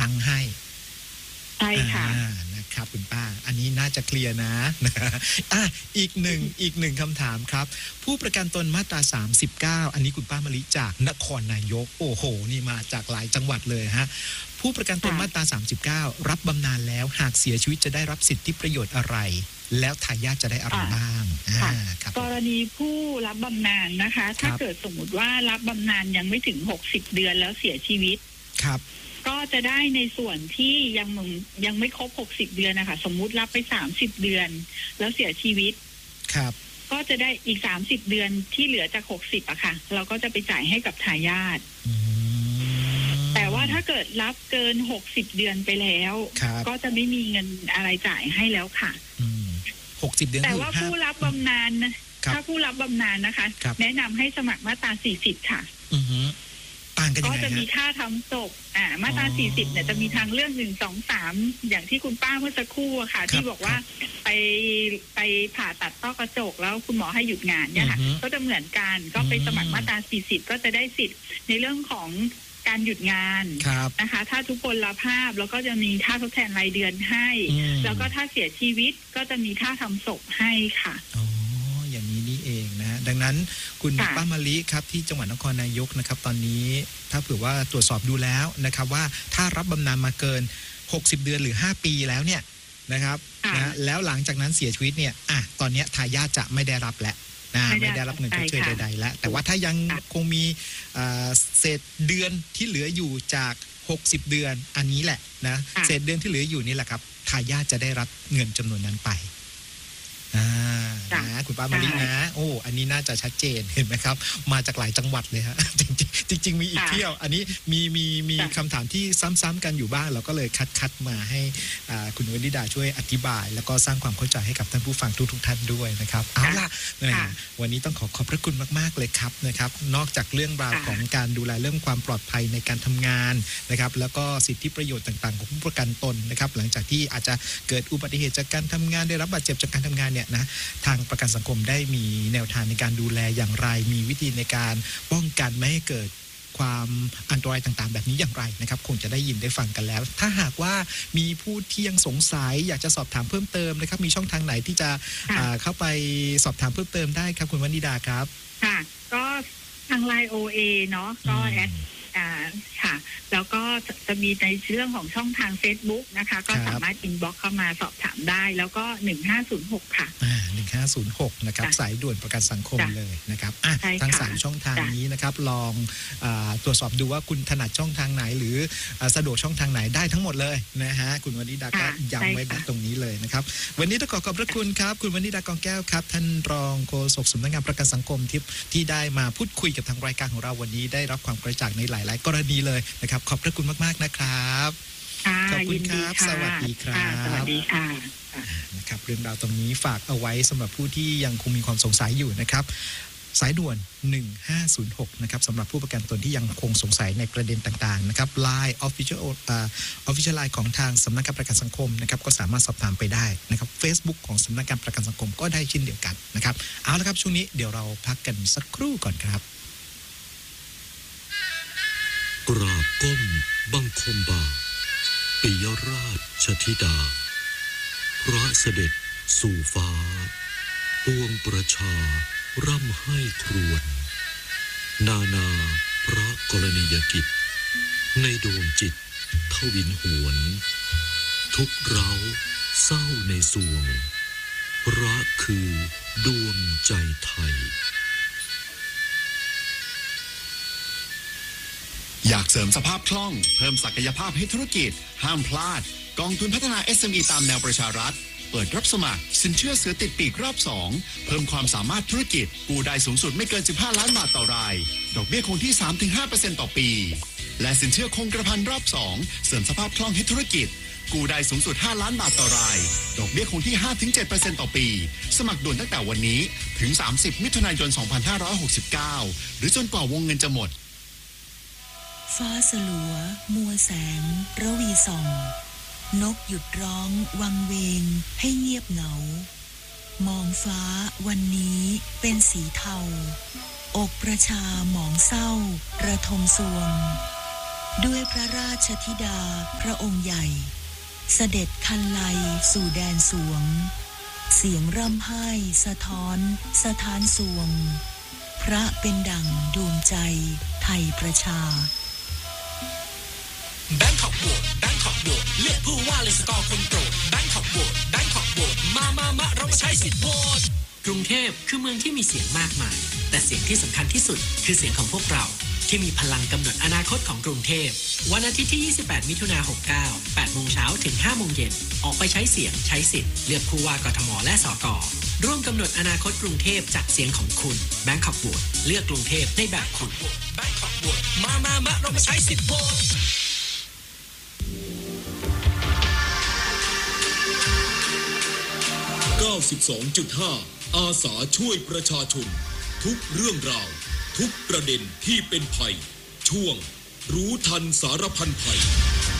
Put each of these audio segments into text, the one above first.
รั้งให้ใช่ค่ะนะครับคุณป้าอันนี้น่าจะเคลียร์นะอีกหนึ่งคำถามครับผู้ประกันตนมาตรา39อันนี้คุณป้ามะลิจากนครนายกโอ้โหนี่มาจากหลายจังหวัดเลยฮะผู้ประกันตนมาตรา39รับบำนาญแล้วหากเสียชีวิตจะได้รับสิทธิประโยชน์อะไรแล้วทายาทจะได้อะไรบ้างกรณีผู้รับบำนาญนะคะถ้าเกิดสมมุติว่ารับบำนาญยังไม่ถึง60เดือนแล้วเสียชีวิตครับก็จะได้ในส่วนที่ยังไม่ครบ60เดือนนะคะสมมุติรับไป30เดือนแล้วเสียชีวิตครับก็จะได้อีก30เดือนที่เหลือจาก60อะค่ะเราก็จะไปจ่ายให้กับทายาทแต่ว่าถ้าเกิดรับเกิน60เดือนไปแล้วก็จะไม่มีเงินอะไรจ่ายให้แล้วค่ะ 60เดือนแต่ว่าผู้รับบำนาญถ้าผู้รับบำนาญนะคะแนะนำให้สมัครมาตรา40ค่ะก็จะมีค่าทำศพมาตรา40เนี่ยจะมีทางเรื่อง1 2 3อย่างที่คุณป้าเมื่อสักครู่ค่ะที่บอกว่าไปผ่าตัดต้อกระจกแล้วคุณหมอให้หยุดงานเนี่ยค่ะก็จะเหมือนกันก็ไปสมัครมาตรา40ก็จะได้สิทธิ์ในเรื่องของการหยุดงานนะคะถ้าทุกคนละภาพแล้วก็จะมีค่าทดแทนรายเดือนให้แล้วก็ถ้าเสียชีวิตก็จะมีค่าทำศพให้ค่ะอย่างนี้นี่เองนะดังนั้นคุณป้ามะลิครับที่จังหวัดนครนายกนะครับตอนนี้ถ้าเผื่อว่าตรวจสอบดูแล้วนะครับว่าถ้ารับบำนาญมาเกิน60เดือนหรือ5ปีแล้วเนี่ยนะครับนะแล้วหลังจากนั้นเสียชีวิตเนี่ยตอนนี้ทายาทจะไม่ได้รับแล้วไม่ได้รับเงินชดเชยใดๆแล้วแต่ว่าถ้ายังคงมีเศษเดือนที่เหลืออยู่จาก60เดือนอันนี้แหละนะเศษเดือนที่เหลืออยู่นี่แหละครับทายาทจะได้รับเงินจำนวนนั้นไปนะคุณป้ามะลินะโอ้อันนี้น่าจะชัดเจนเห็นไหมครับมาจากหลายจังหวัดเลยฮะจริงมีอีกเที่ยวอันนี้มีคำถามที่ซ้ำๆกันอยู่บ้างเราก็เลยคัดมาให้คุณวนิดาช่วยอธิบายแล้วก็สร้างความเข้าใจให้กับท่านผู้ฟังทุกท่านด้วยนะครับเอาล่ะวันนี้ต้องขอบพระคุณมากๆเลยครับนะครับนอกจากเรื่องราวของการดูแลเรื่องความปลอดภัยในการทำงานนะครับแล้วก็สิทธิประโยชน์ต่างๆของผู้ประกันตนนะครับหลังจากที่อาจจะเกิดอุบัติเหตุจากการทำงานได้รับบาดเจ็บจากการทำงานเนี่ยนะทางประกันสังคมได้มีแนวทางในการดูแลอย่างไรมีวิธีในการป้องกันไม่ให้เกิดความอันตรายต่างๆแบบนี้อย่างไรนะครับคงจะได้ยินได้ฟังกันแล้วถ้าหากว่ามีผู้ที่ยังสงสัยอยากจะสอบถามเพิ่มเติมนะครับมีช่องทางไหนที่จะเข้าไปสอบถามเพิ่มเติมได้ครับคุณวนิดาครับค่ะก็ทางไลน์ OA เนาะก็แอดค่ะแล้วก็จะมีในเรื่องของช่องทาง Facebook นะคะก็สามารถอินบ็อกซ์เข้ามาสอบถามได้แล้วก็1506ค่ะ 1506นะครับสายด่วนประกันสังคมเลยนะครับทั้ง3ช่องทางนี้นะครับลองตรวจสอบดูว่าคุณถนัดช่องทางไหนหรือสะดวกช่องทางไหนได้ทั้งหมดเลยนะฮะคุณวนิดาก็ย้ำไว้ตรงนี้เลยนะครับวันนี้ต้องขอบพระคุณครับคุณวนิดากองแก้วครับท่านรองโฆษกสำนักงานประกันสังคมที่ได้มาพูดคุยกับทางรายการของเราวันนี้ได้รับความกระจ่างในหลายๆกรณีเลยนะครับขอบพระคุณมากๆนะครับขอบคุณครับสวัสดีครับสวัสดีค่ะนะครับเรื่องราวตรงนี้ฝากเอาไว้สำหรับผู้ที่ยังคงมีความสงสัยอยู่นะครับสายด่วน1506นะครับสำหรับผู้ประกันตนที่ยังคงสงสัยในประเด็นต่างๆนะครับ Line Official Line ของทางสำนักงานประกันสังคมนะครับก็สามารถสอบถามไปได้นะครับ Facebook ของสำนักงานประกันสังคมก็ได้เช่นเดียวกันนะครับเอาละครับช่วงนี้เดี๋ยวเราพักกันสักครู่ก่อนครับกราบก้มบังคมบ่าปิยราชธิดาพระเสด็จสู่ฟ้าปวงประชาร่ำให้ครวญนาพระกรณียกิจในดวงจิตทวินหวนทุกเร้าเศร้าในสวงรักคือดวงใจไทยอยากเสริมสภาพคล่องเพิ่มศักยภาพให้ธุรกิจห้ามพลาดกองทุนพัฒนา SME ตามแนวประชารัฐเปิดรับสมัครสินเชื่อเสือติดปีกรอบ2เพิ่มความสามารถธุรกิจกู้ได้สูงสุดไม่เกิน15ล้านบาทต่อรายดอกเบี้ยคงที่ 3-5% ต่อปีและสินเชื่อคงกระพันรอบ2เสริมสภาพคล่องให้ธุรกิจกู้ได้สูงสุด5ล้านบาทต่อรายดอกเบี้ยคงที่ 5-7% ต่อปีสมัครด่วนตั้งแต่วันนี้ถึง30มิถุนายน2569หรือจนกว่าวงเงินจะหมดฟ้าสลัวมัวแสงระวีส่องนกหยุดร้องวังเวงให้เงียบเหงามองฟ้าวันนี้เป็นสีเทาอกประชาหมองเศร้าระทมสวงด้วยพระราชธิดาพระองค์ใหญ่เสด็จคันไลสู่แดนสวงเสียงร่ำไห้สะท้อนสถานสวงพระเป็นดั่งดวงใจไทยประชาแบงคอกโหวตแบงคอกโหวตเลือกผู้ว่าเลยสกอร์คนโปรดแบงคอกโหวตแบงคอกโหวตมาเรามาใช้สิทธิ์โหวตกรุงเทพคือเมืองที่มีเสียงมากมายแต่เสียงที่สำคัญที่สุดคือเสียงของพวกเราที่มีพลังกำหนดอนาคตของกรุงเทพวันอาทิตย์ที่ 28 มิถุนายน 69 8 โมงเช้าถึง 5 โมงเย็นออกไปใช้เสียงใช้สิทธิ์เลือกผู้ว่ากทมและสกร่วมกำหนดอนาคตกรุงเทพจากเสียงของคุณแบงคอกโหวตเลือกกรุงเทพในแบบคุณแบงคอกโหวตมาเรามาใช้สิทธิ์โหวต 92.5 อาสาช่วยประชาชนทุกเรื่องราวทุกประเด็นที่เป็นภัยช่วงรู้ทันสารพันภัย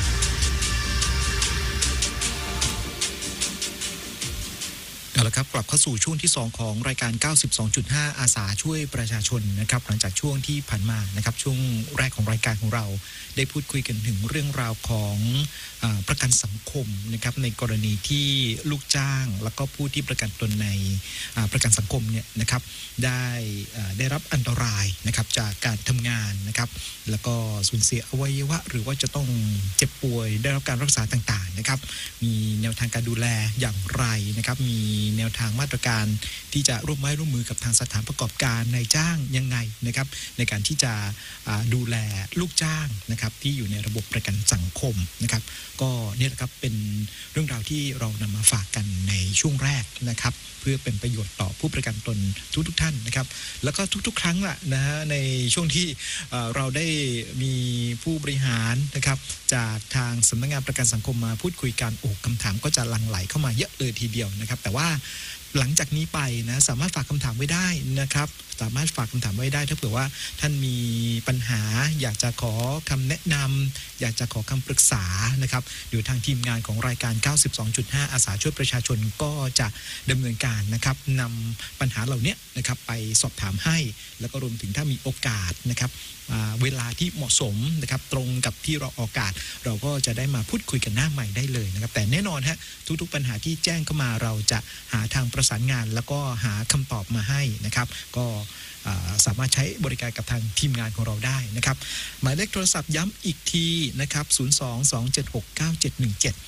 เอาละครับกลับเข้าสู่ช่วงที่2ของรายการ 92.5 อาสาช่วยประชาชนนะครับหลังจากช่วงที่ผ่านมานะครับช่วงแรกของรายการของเราได้พูดคุยกันถึงเรื่องราวของประกันสังคมนะครับในกรณีที่ลูกจ้างแล้วก็ผู้ที่ประกันตนในประกันสังคมเนี่ยนะครับได้รับอันตรายนะครับจากการทำงานนะครับแล้วก็สูญเสียอวัยวะหรือว่าจะต้องเจ็บป่วยได้รับการรักษาต่างๆนะครับมีแนวทางการดูแลอย่างไรนะครับมีแนวทางมาตรการที่จะร่วมไม้ร่วมมือกับทางสถานประกอบการนายจ้างยังไงนะครับในการที่จะดูแลลูกจ้างนะครับที่อยู่ในระบบประกันสังคมนะครับก็เนี่ยนะครับเป็นเรื่องราวที่เรานำมาฝากกันในช่วงแรกนะครับเพื่อเป็นประโยชน์ต่อผู้ประกันตนทุกท่านนะครับแล้วก็ทุกๆครั้งล่ะนะฮะในช่วงที่เราได้มีผู้บริหารนะครับจากทางสำนักงานประกันสังคมมาพูดคุยกันคำถามก็จะหลั่งไหลเข้ามาเยอะเลยทีเดียวนะครับแต่ว่าหลังจากนี้ไปนะสามารถฝากคำถามไว้ได้นะครับสามารถฝากคำถามไว้ได้ถ้าเผื่อว่าท่านมีปัญหาอยากจะขอคำแนะนำอยากจะขอคำปรึกษานะครับเดี๋ยวทางทีมงานของรายการ 92.5 อาสาช่วยประชาชนก็จะดำเนินการนะครับนำปัญหาเหล่านี้นะครับไปสอบถามให้แล้วก็รวมถึงถ้ามีโอกาสนะครับเวลาที่เหมาะสมนะครับตรงกับที่เราออกอากาศเราก็จะได้มาพูดคุยกันหน้าใหม่ได้เลยนะครับแต่แน่นอนฮะทุกๆปัญหาที่แจ้งเข้ามาเราจะหาทางประสานงานแล้วก็หาคำตอบมาให้นะครับก็สามารถใช้บริการกับทางทีมงานของเราได้นะครับหมายเลขโทรศัพท์ย้ำอีกทีนะครับ022769717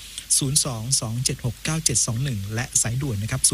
022769721และสายด่วนนะครับ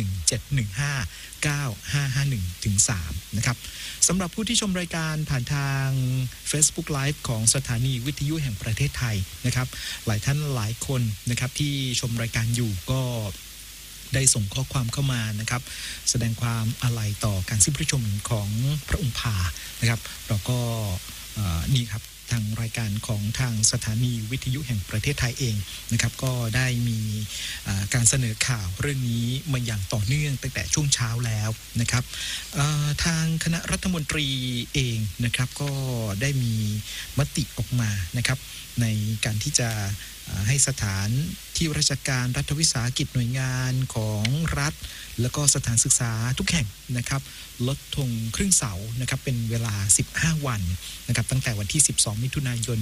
0817159551-3นะครับสำหรับผู้ที่ชมรายการผ่านทาง Facebook Live ของสถานีวิทยุแห่งประเทศไทยนะครับหลายท่านหลายคนนะครับที่ชมรายการอยู่ก็ได้ส่งข้อความเข้ามานะครับแสดงความอาลัยต่อการสิ้นพระชนม์ของพระองค์พานะครับเราก็นี่ครับทางรายการของทางสถานีวิทยุแห่งประเทศไทยเองนะครับก็ได้มีการเสนอข่าวเรื่องนี้มาอย่างต่อเนื่องตั้งแต่ช่วงเช้าแล้วนะครับทางคณะรัฐมนตรีเองนะครับก็ได้มีมติออกมานะครับในการที่จะให้สถานที่ราชการรัฐวิสาหกิจหน่วยงานของรัฐแล้วก็สถานศึกษาทุกแห่งนะครับลดธงครึ่งเสานะครับเป็นเวลา15วันนะครับตั้งแต่วันที่12มิถุนายน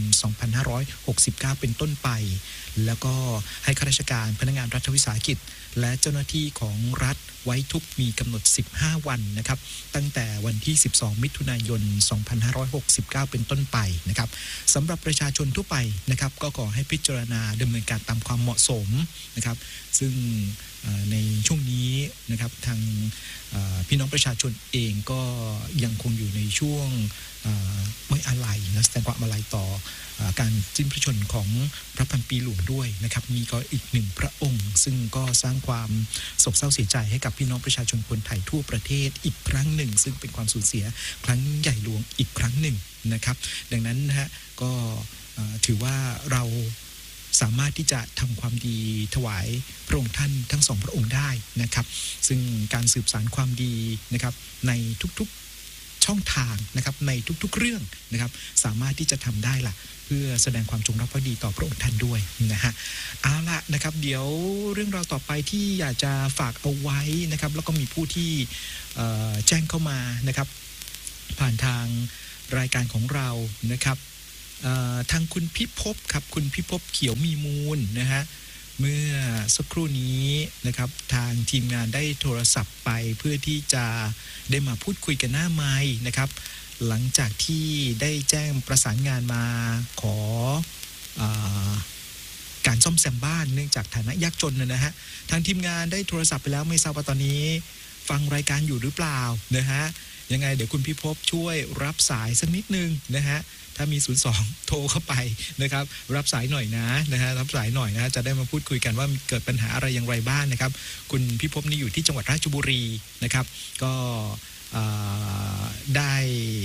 2569เป็นต้นไปแล้วก็ให้ข้าราชการพนักงานรัฐวิสาหกิจและเจ้าหน้าที่ของรัฐไว้ทุกมีกำหนด15วันนะครับตั้งแต่วันที่12มิถุนายน2569เป็นต้นไปนะครับสำหรับประชาชนทั่วไปนะครับก็ขอให้พิจารณาดำเนินการตามความเหมาะสมนะครับซึ่งในช่วงนี้นะครับทางพี่น้องประชาชนเองก็ยังคงอยู่ในช่วงไว้อาลัยนะแสดงความอาลัยต่อการสิ้นพระชนม์ของพระพันปีหลวงด้วยนะครับมีก็อีกหนึ่งพระองค์ซึ่งก็สร้างความโศกเศร้าเสียใจให้กับพี่น้องประชาชนคนไทยทั่วประเทศอีกครั้งหนึ่งซึ่งเป็นความสูญเสียครั้งใหญ่หลวงอีกครั้งหนึ่งนะครับดังนั้นนะฮะก็ถือว่าเราสามารถที่จะทำความดีถวายพระองค์ท่านทั้งสองพระองค์ได้นะครับซึ่งการสืบสานความดีนะครับในทุกๆช่องทางนะครับในทุกๆเรื่องนะครับสามารถที่จะทำได้ล่ะเพื่อแสดงความจงรักภักดีต่อพระองค์ท่านด้วยนะฮะเอาละนะครับเดี๋ยวเรื่องราวต่อไปที่อยากจะฝากเอาไว้นะครับแล้วก็มีผู้ที่แจ้งเข้ามานะครับผ่านทางรายการของเรานะครับทางคุณพิภพครับคุณพิภพเขียวมีมูลนะฮะเมื่อสักครู่นี้นะครับทางทีมงานได้โทรศัพท์ไปเพื่อที่จะได้มาพูดคุยกันหน้าไมค์นะครับหลังจากที่ได้แจ้งประสานงานมาขอการซ่อมแซมบ้านเนื่องจากฐานะยากจนนะฮะทางทีมงานได้โทรศัพท์ไปแล้วไม่ทราบว่าตอนนี้ฟังรายการอยู่หรือเปล่านะฮะยังไงเดี๋ยวคุณพิภพช่วยรับสายสักนิดนึงนะฮะถ้ามี02โทรเข้าไปนะครับรับสายหน่อยนะฮะรับสายหน่อยนะจะได้มาพูดคุยกันว่าเกิดปัญหาอะไรอย่างไรบ้างนะครับคุณพิภพนี่อยู่ที่จังหวัดราชบุรีนะครับก็ได้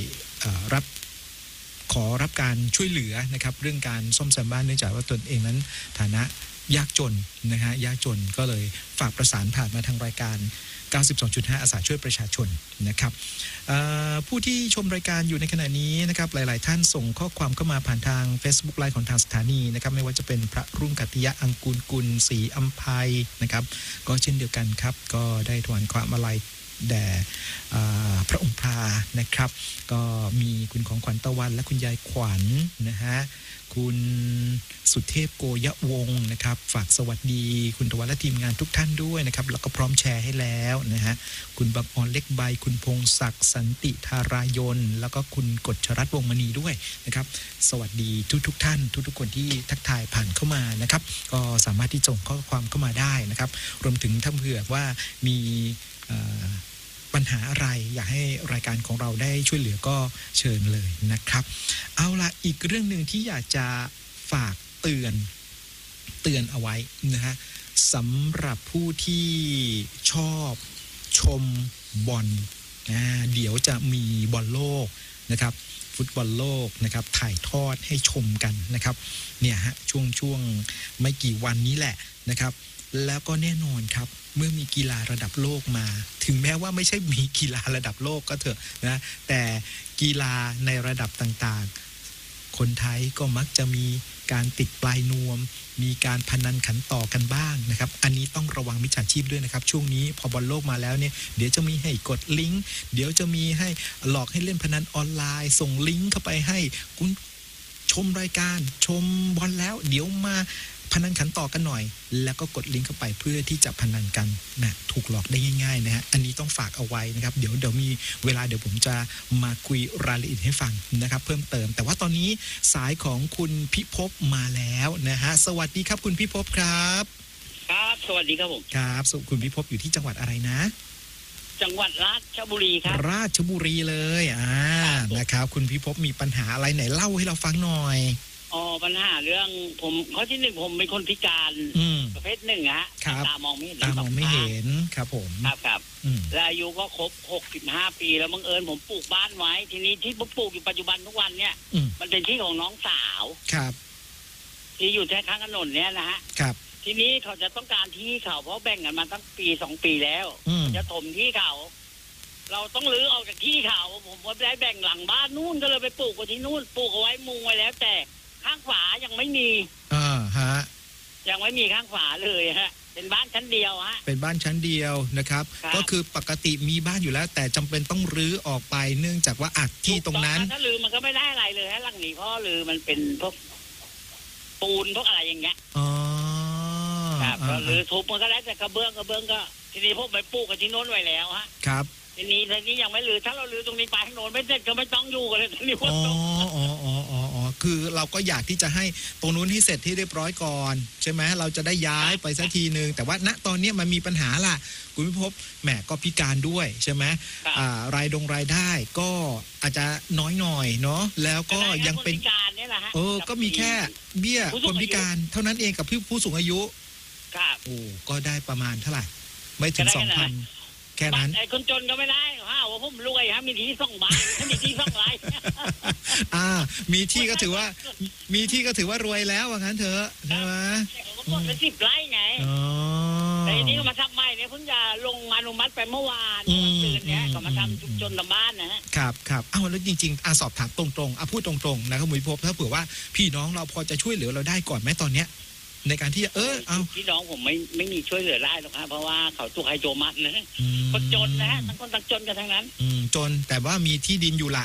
ขอรับการช่วยเหลือนะครับเรื่องการซ่อมแซมบ้านเนื่องจากว่าตนเองนั้นฐานะยากจนนะฮะยากจนก็เลยฝากประสานผ่านมาทางรายการ92.5 อาสาช่วยประชาชนนะครับผู้ที่ชมรายการอยู่ในขณะนี้นะครับหลายๆท่านส่งข้อความเข้ามาผ่านทาง Facebook Live ของทางสถานีนะครับไม่ว่าจะเป็นพระรุ่งกัตติยะอังกูลกุลศรีอัมภัยนะครับก็เช่นเดียวกันครับก็ได้ถวายความอาลัยแด่พระองค์พระนะครับก็มีคุณของขวัญตะวันและคุณยายขวัญนะฮะคุณสุเทพโกยวงศ์นะครับฝากสวัสดีคุณตะวันและทีมงานทุกท่านด้วยนะครับแล้วก็พร้อมแชร์ให้แล้วนะฮะคุณบังออนเล็กใบคุณพงศักดิ์สันติธารายนแล้วก็คุณกฎชรัตน์วงศ์มณีด้วยนะครับสวัสดีทุกท่านทุกคนที่ทักทายผ่านเข้ามานะครับก็สามารถที่ส่งข้อความเข้ามาได้นะครับรวมถึงถ้าเผื่อว่ามีปัญหาอะไรอยากให้รายการของเราได้ช่วยเหลือก็เชิญเลยนะครับเอาละอีกเรื่องนึงที่อยากจะฝากเตือนเอาไว้นะฮะสำหรับผู้ที่ชอบชมบอลเดี๋ยวจะมีบอลโลกนะครับฟุตบอลโลกนะครับถ่ายทอดให้ชมกันนะครับเนี่ยฮะช่วงไม่กี่วันนี้แหละนะครับแล้วก็แน่นอนครับเมื่อมีกีฬาระดับโลกมาถึงแม้ว่าไม่ใช่มีกีฬาระดับโลกก็เถอะนะแต่กีฬาในระดับต่างๆคนไทยก็มักจะมีการติดปลายนวมมีการพนันขันต่อกันบ้างนะครับอันนี้ต้องระวังมิจฉาชีพด้วยนะครับช่วงนี้พอบอลโลกมาแล้วเนี่ยเดี๋ยวจะมีให้กดลิงก์เดี๋ยวจะมีให้หลอกให้เล่นพนันออนไลน์ส่งลิงก์เข้าไปให้คุณชมรายการชมบอลแล้วเดี๋ยวมาพนันขันต่อกันหน่อยแล้วก็กดลิงก์เข้าไปเพื่อที่จะพนันกันนะถูกหลอกได้ง่ายๆนะฮะอันนี้ต้องฝากเอาไว้นะครับเดี๋ยวมีเวลาเดี๋ยวผมจะมาคุยรายละเอียดให้ฟังนะครับเพิ่มเติมแต่ว่าตอนนี้สายของคุณพิภพมาแล้วนะฮะสวัสดีครับคุณพิภพครับครับสวัสดีครับผมครับคุณพิภพอยู่ที่จังหวัดอะไรนะจังหวัดราชบุรีครับราชบุรีเลยนะครับคุณพิภพมีปัญหาอะไรไหนเล่าให้เราฟังหน่อยปัญหาเรื่องผมข้อที่หนึ่งผมเป็นคนพิการประเภทหนึ่งฮะตามองไม่เห็นตามองไม่เห็นครับผมครับและอายุก็ครบ65 ปีแล้วบังเอิญผมปลูกบ้านไว้ทีนี้ที่ผมปลูกอยู่ปัจจุบันทุกวันเนี่ยมันเป็นที่ของน้องสาวครับที่อยู่แค่ข้างถนนเนี่ยนะฮะครับทีนี้เขาจะต้องการที่เขาเพราะแบ่งกันมาตั้งปี2 ปีแล้วจะถมที่เขาเราต้องรื้อออกจากที่เขาผมว่าได้แบ่งหลังบ้านนู่นก็เลยไปปลูกไว้ที่นู่นปลูกเอาไว้มุงไว้แล้วแต่ข้างฝายังไม่มีฮะยังไม่มีข้างฝาเลยฮะเป็นบ้านชั้นเดียวฮะเป็นบ้านชั้นเดียวนะครับก็คือปกติมีบ้านอยู่แล้วแต่จำเป็นต้องรื้อออกไปเนื่องจากว่าอัดที่ตรงนั้นถ้ารื้อมันก็ไม่ได้อะไรเลยฮะหลังนี้เพราะรื้อมันเป็นพวกปูนพวกอะไรอย่างเงี้ยครับก็รื้อทุบมันก็ได้แต่กระเบื้องก็ทีนี้พวกไปปลูกกับที่โน้นไว้แล้วฮะครับทีนี้ยังไม่รื้อถ้าเรารื้อตรงนี้ไปข้างโน้นไม่เสร็จก็ไม่ต้องอยู่กันเลยทีนี้พวกคือเราก็อยากที่จะให้ตรงนู้นให้เสร็จที่เรียบร้อยก่อนใช่ไหมเราจะได้ย้ายไปสักทีนึงแต่ว่าณตอนนี้มันมีปัญหาล่ะคุณพิภพแหมก็พิการด้วยใช่ไหมรายได้ก็อาจจะน้อยหน่อยเนาะแล้วก็ยังเป็นก็มีแค่เบี้ยคนพิการเท่านั้นเองกับผู้สูงอายุก็ได้ประมาณเท่าไหร่ไม่ถึง 2,000แค่นั้นไอ้คนจนก็ไม่ได้ว่าผมรวยฮะมีที่2 บ้านมีที่2 ไร่มีที่ก็ถือว่ารวยแล้วว่างั้นเถอะใช่ไหมเขาหมดไป10 ไร่ไงแต่ทีนี้ก็มาทำใหม่เนี่ยเพิ่งจะลงอนุมัติไปเมื่อวานตื่นเนี่ยก็มาทำชุมชนทำบ้านนะฮะครับแล้วจริงๆสอบถามตรงๆพูดตรงๆนะครับมุ้ยพบถ้าเผื่อว่าพี่น้องเราพอจะช่วยเหลือเราได้ก่อนไหมตอนเนี้ยในการที่เอาพี่น้องผมไม่มีช่วยเหลือได้หรอกครับเพราะว่าเขาตุกไฮโจมัดนะคนจนนะฮะทั้งคนทั้งจนกันทั้งนั้นจนแต่ว่ามีที่ดินอยู่ละ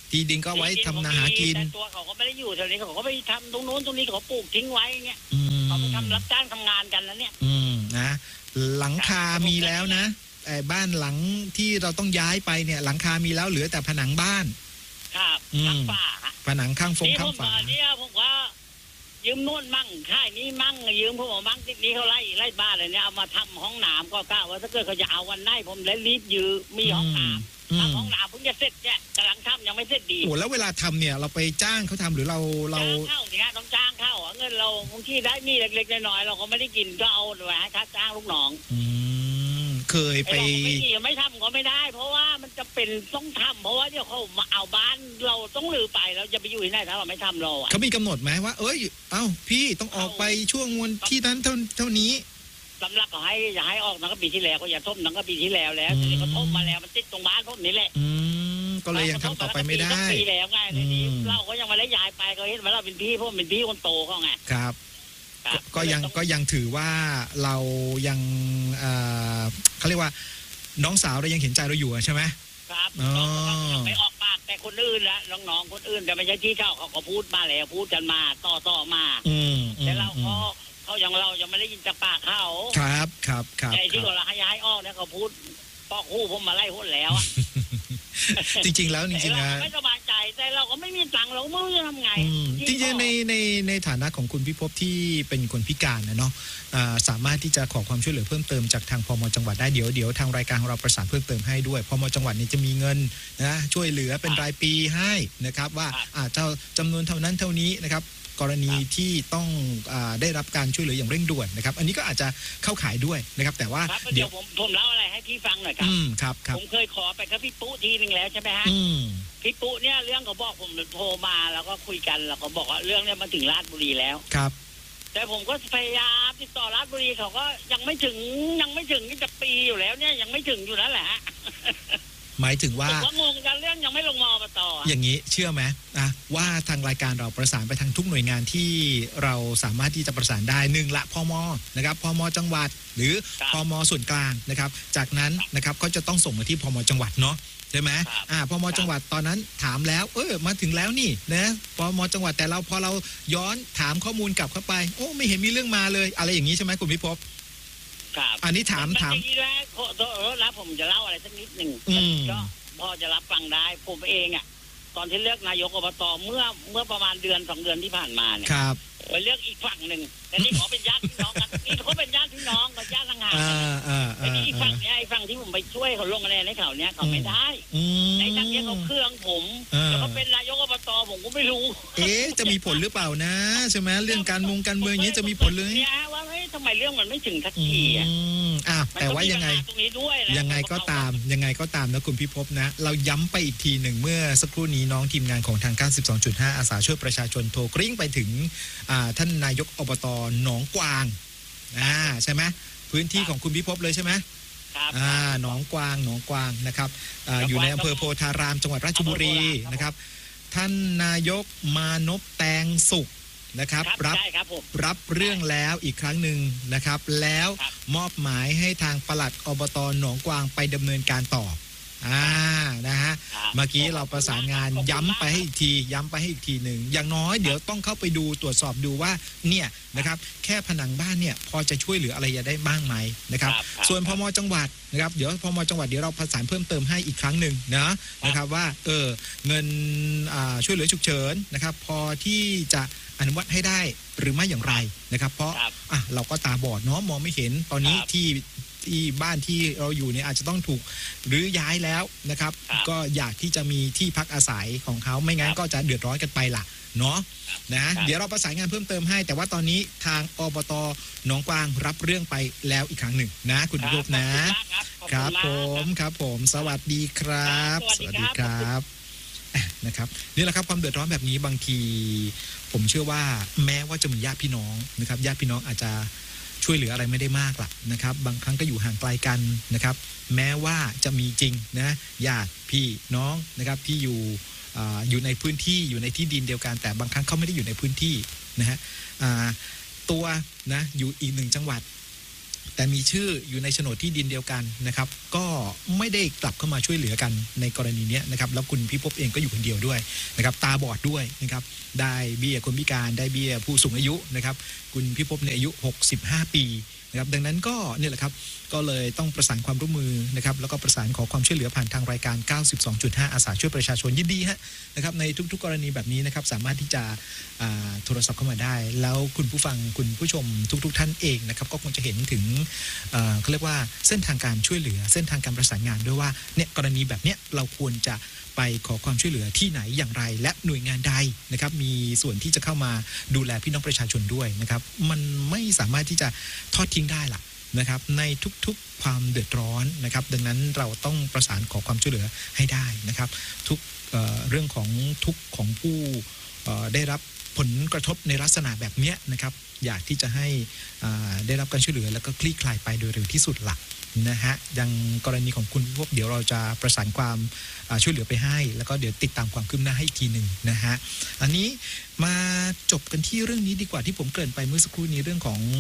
ที่ดินก็ไว้ทำนาหากินแต่ตัวเขาก็ไม่ได้อยู่แถวนี้เขาก็ไปทำตรงโน้นตรงนี้เขาปลูกทิ้งไว้เงี้ยเขาไปทำรับจ้างทำงานกันแล้วเนี่ยนะหลังคามีแล้วนะบ้านหลังที่เราต้องย้ายไปเนี่ยหลังคามีแล้วเหลือแต่ผนังบ้านครับข้างฝาผนังข้างข้างฝาเนี่ยผมว่ายืมนู่นมั่งค่ายนี้มั่งยืมพวกมั่งที่นี้เขาไล่บ้านเลยเนี่ยเอามาทำห้องน้ำก็กล้าว่าถ้าเกิดเขาจะเอาวันได้ผมเลยรีบยืมมีห้องน้ำทำห้องน้ำเพิ่งจะเสร็จเนี่ยกำลังทำยังไม่เสร็จดีโอ้แล้วเวลาทำเนี่ยเราไปจ้างเขาทำหรือเราจ้างเข้าเนี่ยต้องจ้างเข้าเงินเราบางทีได้มีเล็กๆน้อยๆเราก็ไม่ได้กินก็เอาไว้ให้ค่าจ้างลูกน้องเคยไปไม่ทำก็ไม่ได้เพราะว่ามันจะเป็นต้องทำเพราะว่าเดี๋ยวเขามาเอาบ้านเราต้องลือไปเราจะไปอยู่ที่ไหนถ้าเราไม่ทำเราเขามีกำหนดไหมว่าพี่ต้องออกไปช่วงวันที่นั้นเท่านี้สำหรับเขาอย่าให้ออกตั้งแต่ปีที่แล้วก็อย่าท่มตั้งแต่ปีที่แล้วทีนี้เขาท่มมาแล้วมันติดตรงบ้านผมนี่แหละก็เลยยังทำต่อไปไม่ได้ปีแล้วไงทีนี้เราก็ยังมาได้ย้ายไปก็เห็นว่าเราเป็นพี่พวกเป็นพี่คนโตเขาไงครับก็ยังถือว่าเรายังเขาเรียกว่าน้องสาวเรายังเห็นใจเราอยู่ใช่ไหมครับไม่ออกปากแต่คนอื่นละน้องๆคนอื่นแต่ไม่ใช่ที่เขาก็พูดมาแล้วพูดกันมาต่อมาแต่เราเขายังไม่ได้ยินจากปากเขาครับแต่ที่เราให้ย้ายออกเนี่ยเขาพูดปอกหูผมมาไล่หุ้นแล้วจริงๆแล้วจริงๆนะไม่สบายใจแต่เราก็ไม่มีตังค์เราไม่รู้จะทำไงจริงๆในฐานะของคุณพิภพที่เป็นคนพิการนะเนาะสามารถที่จะขอความช่วยเหลือเพิ่มเติมจากทางพม.จังหวัดได้เดี๋ยวทางรายการของเราประสานเพิ่มเติมให้ด้วยพม.จังหวัดนี้จะมีเงินนะช่วยเหลือเป็นรายปีให้นะครับว่าเจ้าจำนวนเท่านั้นเท่านี้นะครับกรณีที่ต้องได้รับการช่วยเหลืออย่างเร่งด่วนนะครับอันนี้ก็อาจจะเข้าข่ายด้วยนะครับแต่ว่าเดี๋ยวผมเล่าอะไรให้พี่ฟังหน่อยครับผมเคยขอไปกับพี่ปุ๊ทีนึงแล้วใช่ไหมฮะพี่ปุ๊เนี่ยเรื่องเขาบอกผมโทรมาแล้วก็คุยกันแล้วก็บอกว่าเรื่องเนี่ยมาถึงราชบุรีแล้วครับแต่ผมก็พยายามติดต่อราชบุรีเขาก็ยังไม่ถึงนี่จะปีอยู่แล้วเนี่ยยังไม่ถึงอยู่นั่นแหละหมายถึงว่างงกันเรื่องยังไม่ลงมอต่ออย่างนี้เชื่อไหมว่าทางรายการเราประสานไปทางทุกหน่วยงานที่เราสามารถที่จะประสานได้1ละพม.นะครับพม.จังหวัดหรือพม.ส่วนกลางนะครับจากนั้นนะครับเขาจะต้องส่งมาที่พม.จังหวัดเนาะใช่ไหมพม.จังหวัดตอนนั้นถามแล้วมาถึงแล้วนี่นะพม.จังหวัดแต่เราพอเราย้อนถามข้อมูลกลับเข้าไปไม่เห็นมีเรื่องมาเลยอะไรอย่างนี้ใช่ไหมคุณพิภพอันนี้ถามแล้วผมจะเล่าอะไรสักนิดหนึ่งก็พอจะรับฟังได้ผมเองตอนที่เลือกนายกอบตเมื่อประมาณ2 เดือนที่ผ่านมาเนี่ยไปเลือกอีกฝั่งหนึ่งแต่นี่ขอเป็นญาติพี่น้องกันนี่เขาเป็นญาติพี่น้องกับญาติห่างๆไอ้นี่อีกฝั่งเนี่ยไอ้ฝั่งที่ผมไปช่วยเขาลงคะแนนให้เขาเนี่ยเขาไม่ได้ไอ้ทางนี้เขาเครื่องผมแล้วก็เป็นนายกอบตผมก็ไม่รู้จะมีผลหรือเปล่านะใช่ไหมเรื่องการเมืองนี้จะมีผลเลยเนี่ยว่าทำไมเรื่องมันไม่ถึงสักทีแต่ว่ายังไงก็ตามนะคุณพิภพนะเราย้ำไปอีกทีหนึ่งเมื่อสักครู่นี้น้องทีมงานของทาง 92.5 อาสาช่วยประชาชนโทรกริ้งไปถึงท่านนายกอบตหนองกวางใช่ไหมพื้นที่ของคุณพิภพเลยใช่ไหมหนองกวางนะครับอยู่ในอำเภอโพธารามจังหวัดราชบุรีนะครับท่านนายกมานพแตงสุขนะครับรับเรื่องแล้วอีกครั้งหนึ่งนะครับแล้วมอบหมายให้ทางปลัดอบตหนองกวางไปดำเนินการต่อนะฮะเมื่อกี้เราประสานงานย้ำไปให้อีกทีหนึ่งอย่างน้อยเดี๋ยวต้องเข้าไปดูตรวจสอบดูว่าเนี่ยนะครับแค่ผนังบ้านเนี่ยพอจะช่วยเหลืออะไรได้บ้างไหมนะครับส่วนพม.จังหวัดนะครับเดี๋ยวพม.จังหวัดเดี๋ยวเราประสานเพิ่มเติมให้อีกครั้งหนึ่งนะครับว่าเงินช่วยเหลือฉุกเฉินนะครับพอที่จะอนุมัติให้ได้หรือไม่อย่างไรนะครับเพราะเราก็ตาบอดเนาะมองไม่เห็นตอนนี้ที่บ้านที่เราอยู่เนี่ยอาจจะต้องถูกหรือย้ายแล้วนะครับก็อยากที่จะมีที่พักอาศัยของเขาไม่งั้นก็จะเดือดร้อนกันไปล่ะเนาะนะเดี๋ยวเราประสานงานเพิ่มเติมให้แต่ว่าตอนนี้ทางอบตหนองกวางรับเรื่องไปแล้วอีกครั้งหนึ่งนะคุณพิภพนะครับผมสวัสดีครับสวัสดีครับนะครับนี่แหละครับความเดือดร้อนแบบนี้บางทีผมเชื่อว่าแม้ว่าจะมีญาติพี่น้องนะครับญาติพี่น้องอาจจะช่วยเหลืออะไรไม่ได้มากหรอกนะครับบางครั้งก็อยู่ห่างไกลกันนะครับแม้ว่าจะมีจริงนะญาติพี่น้องนะครับที่อยู่ในพื้นที่อยู่ในที่ดินเดียวกันแต่บางครั้งเขาไม่ได้อยู่ในพื้นที่นะฮะตัวนะอยู่อีก1 จังหวัดแต่มีชื่ออยู่ในโฉนดที่ดินเดียวกันนะครับก็ไม่ได้กลับเข้ามาช่วยเหลือกันในกรณีนี้นะครับแล้วคุณพิภพเองก็อยู่คนเดียวด้วยนะครับตาบอดด้วยนะครับได้เบี้ยคนพิการได้เบี้ยผู้สูงอายุนะครับคุณพิภพเนี่ยอายุ65ปีนะครับดังนั้นก็เนี่ยแหละครับก็เลยต้องประสานความร่วมมือนะครับแล้วก็ประสานขอความช่วยเหลือผ่านทางรายการ 92.5 อาสาช่วยประชาชนยินดีฮะนะครับในทุกๆกรณีแบบนี้นะครับสามารถที่จะโทรศัพท์เข้ามาได้แล้วคุณผู้ฟังคุณผู้ชมทุกท่านเองนะครับก็คงจะเห็นถึงเขาเรียกว่าเส้นทางการช่วยเหลือเส้นทางการประสานงานด้วยว่าเนี่ยกรณีแบบเนี้ยเราควรจะไปขอความช่วยเหลือที่ไหนอย่างไรและหน่วยงานใดนะครับมีส่วนที่จะเข้ามาดูแลพี่น้องประชาชนด้วยนะครับมันไม่สามารถที่จะทอดทิ้งได้ล่ะนะครับในทุกๆความเดือดร้อนนะครับดังนั้นเราต้องประสานขอความช่วยเหลือให้ได้นะครับทุกเรื่องของทุกของผู้ได้รับผลกระทบในลักษณะแบบนี้นะครับอยากที่จะให้ได้รับการช่วยเหลือแล้วก็คลี่คลายไปโดยเร็วที่สุดหลักนะฮะยังกรณีของคุณพวกเดี๋ยวเราจะประสานความช่วยเหลือไปให้แล้วก็เดี๋ยวติดตามความคืบหน้าให้อีกทีหนึ่งนะฮะอันนี้มาจบกันที่เรื่องนี้ดีกว่าที่ผมเกริ่นไปเมื่อสักครู่นี้เรื่องของ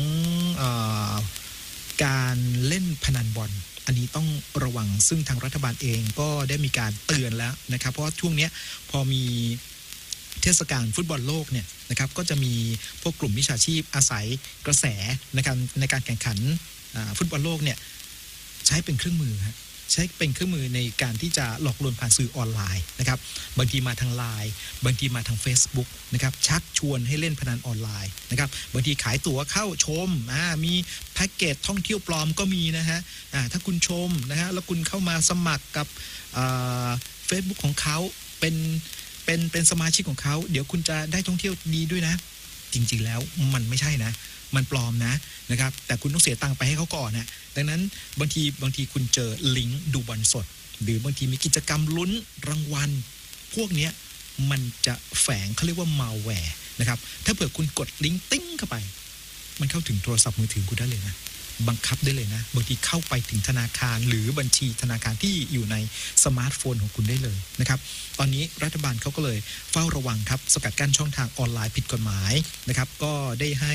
การเล่นพนันบอลอันนี้ต้องระวังซึ่งทางรัฐบาลเองก็ได้มีการเตือนแล้วนะครับเพราะว่าช่วงนี้พอมีเทศกาลฟุตบอลโลกเนี่ยนะครับก็จะมีพวกกลุ่มวิชาชีพอาศัยกระแสในการแข่งขันฟุตบอลโลกเนี่ยใช้เป็นเครื่องมือครับใช้เป็นเครื่องมือในการที่จะหลอกลวงผ่านสื่อออนไลน์นะครับบางทีมาทางไลน์บางทีมาทาง Facebook นะครับชักชวนให้เล่นพนันออนไลน์นะครับบางทีขายตั๋วเข้าชมมีแพ็กเกจท่องเที่ยวปลอมก็มีนะฮะถ้าคุณชมนะฮะแล้วคุณเข้ามาสมัครกับFacebook ของเขาเป็นสมาชิกของเขาเดี๋ยวคุณจะได้ท่องเที่ยวดีด้วยนะจริงๆแล้วมันไม่ใช่นะมันปลอมนะครับแต่คุณต้องเสียตังค์ไปให้เขาก่อนนะดังนั้นบางทีคุณเจอลิงก์ดูบอลสดหรือบางทีมีกิจกรรมลุ้นรางวัลพวกนี้มันจะแฝงเขาเรียกว่ามัลแวร์นะครับถ้าเผื่อคุณกดลิงก์ติ้งเข้าไปมันเข้าถึงโทรศัพท์มือถือคุณได้เลยนะบังคับได้เลยนะบางทีเข้าไปถึงธนาคารหรือบัญชีธนาคารที่อยู่ในสมาร์ทโฟนของคุณได้เลยนะครับตอนนี้รัฐบาลเขาก็เลยเฝ้าระวังครับสกัดกั้นช่องทางออนไลน์ผิดกฎหมายนะครับก็ได้ให้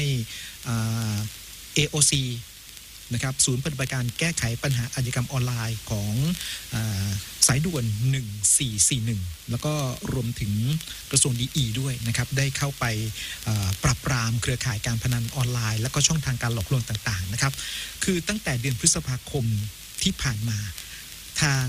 AOC นะครับศูนย์ปฏิบัติการแก้ไขปัญหาอาชญากรรมออนไลน์ของสายด่วน1441แล้วก็รวมถึงกระทรวงดีด้วยนะครับได้เข้าไปปราบปรามเครือข่ายการพนันออนไลน์แล้วก็ช่องทางการหลอกลวงต่างๆนะครับคือตั้งแต่เดือนพฤษภาคมที่ผ่านมาทาง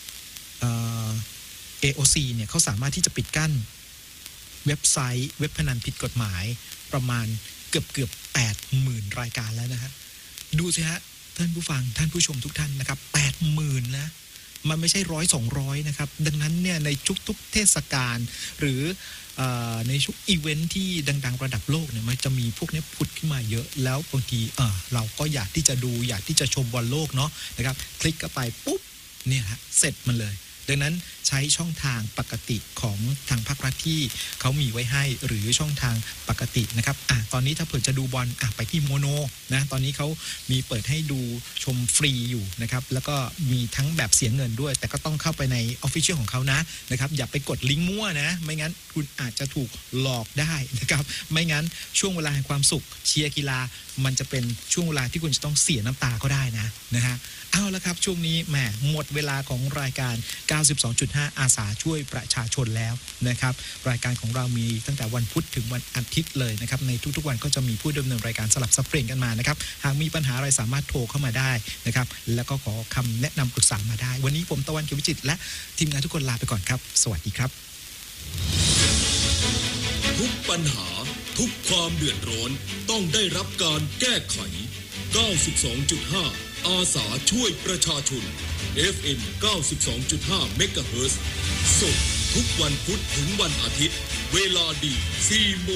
AOC เนี่ยเขาสามารถที่จะปิดกั้นเว็บไซต์เว็บพนันผิดกฎหมายประมาณเกือบ 80,000 รายการแล้วนะฮะดูสิฮะท่านผู้ฟังท่านผู้ชมทุกท่านนะครับ 80,000 นะมันไม่ใช่100-200นะครับดังนั้นเนี่ยในทุกๆเทศกาลหรือในชุกอีเวนท์ที่ดังๆระดับโลกเนี่ยมันจะมีพวกนี้ผุดขึ้นมาเยอะแล้วบางทีเราก็อยากที่จะดูอยากที่จะชมบอลโลกเนาะนะครับคลิกเข้าไปปุ๊บเนี่ยฮะเสร็จมันเลยดังนั้นใช้ช่องทางปกติของทางภาครัฐที่เขามีไว้ให้หรือช่องทางปกตินะครับตอนนี้ถ้าเผื่อจะดูบอลไปที่โมโนนะตอนนี้เขามีเปิดให้ดูชมฟรีอยู่นะครับแล้วก็มีทั้งแบบเสียเงินด้วยแต่ก็ต้องเข้าไปใน Official ของเขานะครับอย่าไปกดลิงก์มั่วนะไม่งั้นคุณอาจจะถูกหลอกได้นะครับไม่งั้นช่วงเวลาแห่งความสุขเชียร์กีฬามันจะเป็นช่วงเวลาที่คุณจะต้องเสียน้ำตาก็ได้นะฮะเอาละครับช่วงนี้แหมหมดเวลาของรายการ 92.5 อาสาช่วยประชาชนแล้วนะครับรายการของเรามีตั้งแต่วันพุธถึงวันอาทิตย์เลยนะครับในทุกๆวันก็จะมีผู้ดำเนินรายการสลับสับเปลี่ยนกันมานะครับหากมีปัญหาอะไรสามารถโทรเข้ามาได้นะครับแล้วก็ขอคำแนะนำปรึกษามาได้วันนี้ผมตะวันเกียววิจิตรและทีมงานทุกคนลาไปก่อนครับสวัสดีครับทุกปัญหาทุกความเดือดร้อนต้องได้รับการแก้ไข 92.5 อาสาช่วยประชาชน FM 92.5 เมกะเฮิรตซ์สดทุกวันพุธถึงวันอาทิตย์เวลาดี 4 โม